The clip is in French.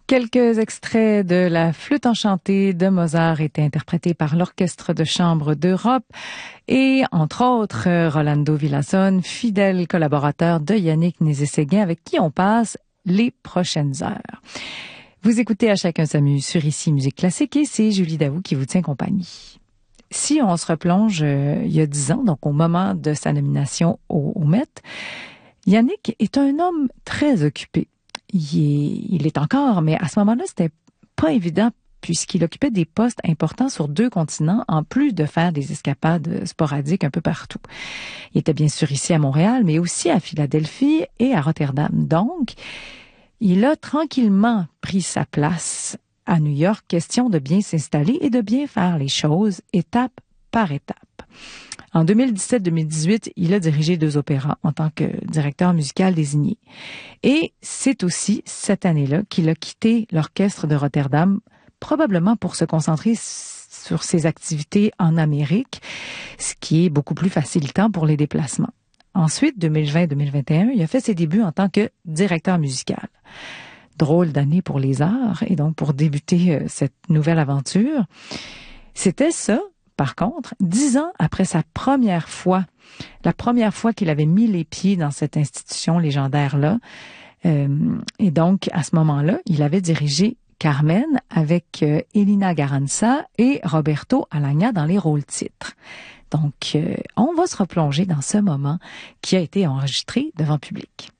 Quelques extraits de la Flûte enchantée de Mozart étaient interprétés par l'Orchestre de chambre d'Europe et, entre autres, Rolando Villazón, fidèle collaborateur de Yannick Nézet-Séguin, avec qui on passe les prochaines heures. Vous écoutez À chacun s'amuse sur Ici Musique Classique et c'est Julie Daou qui vous tient compagnie. Si on se replonge il y a 10 ans, donc au moment de sa nomination au Met, Yannick est un homme très occupé. Il est encore, mais à ce moment-là, c'était pas évident puisqu'il occupait des postes importants sur 2 continents, en plus de faire des escapades sporadiques un peu partout. Il était bien sûr ici à Montréal, mais aussi à Philadelphie et à Rotterdam. Donc, il a tranquillement pris sa place à New York, question de bien s'installer et de bien faire les choses, étape par étape. En 2017-2018, il a dirigé 2 opéras en tant que directeur musical désigné. Et c'est aussi cette année-là qu'il a quitté l'orchestre de Rotterdam, probablement pour se concentrer sur ses activités en Amérique, ce qui est beaucoup plus facilitant pour les déplacements. Ensuite, 2020-2021, il a fait ses débuts en tant que directeur musical. Drôle d'année pour les arts, et donc pour débuter cette nouvelle aventure. C'était ça. Par contre, 10 ans après la première fois qu'il avait mis les pieds dans cette institution légendaire-là, et donc à ce moment-là, il avait dirigé Carmen avec Elina Garanza et Roberto Alagna dans les rôles-titres. Donc, on va se replonger dans ce moment qui a été enregistré devant public.